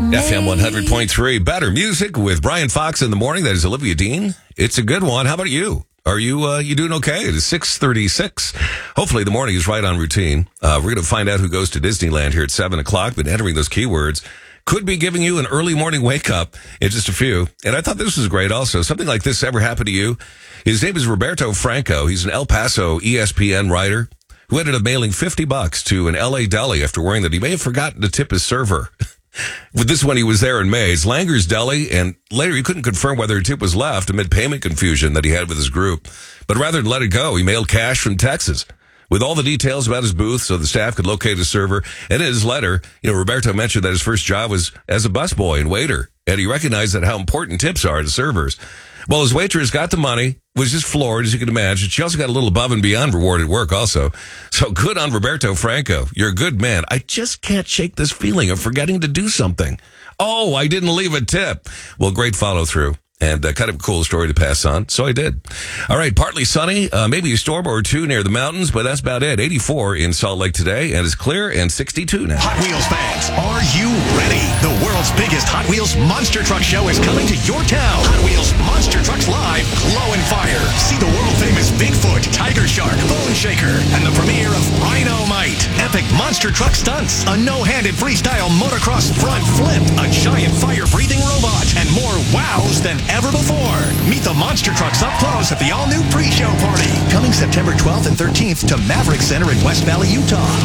FM 100.3, better music with Brian Fox in the morning. That is Olivia Dean. It's a good one. How about you? Are you doing okay? It is 6:36. Hopefully the morning is right on routine. We're going to find out who goes to Disneyland here at 7 o'clock, but entering those keywords could be giving you an early morning wake up in just a few. And I thought this was great also. Something like this ever happened to you? His name is Roberto Franco. He's an El Paso ESPN writer who ended up mailing $50 to an LA deli after worrying that he may have forgotten to tip his server. With this one, he was there in May. It's Langer's Deli, and later he couldn't confirm whether a tip was left amid payment confusion that he had with his group. But rather than let it go, he mailed cash from Texas with all the details about his booth so the staff could locate his server. And in his letter, Roberto mentioned that his first job was as a busboy and waiter, and he recognized that how important tips are to servers. Well, his waitress got the money, was just floored, as you can imagine. She also got a little above and beyond reward at work also. So good on Roberto Franco. You're a good man. I just can't shake this feeling of forgetting to do something. Oh, I didn't leave a tip. Well, great follow through. And kind of a cool story to pass on. So I did. All right, partly sunny, maybe a storm or two near the mountains, but that's about it. 84 in Salt Lake today, and it's clear, and 62 now. Hot Wheels fans, are you ready? The world's biggest Hot Wheels Monster Truck Show is coming to your town. Hot Wheels Monster Trucks Live, Glow and Fire. See the world-famous Bigfoot, Tiger Shark, Bone Shaker, and the premiere of Rhino-Mite. Epic monster truck stunts, a no-handed freestyle motocross front flip, a giant fire-breathing robot, and more wows than ever before. Meet the monster trucks up close at the all-new pre-show party. Coming September 12th and 13th to Maverick Center in West Valley, Utah.